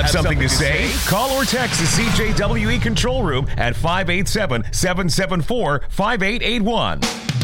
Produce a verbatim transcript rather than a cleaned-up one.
Have something to say? Call or text the C J W E control room at five eight seven, seven seven four, five eight eight one.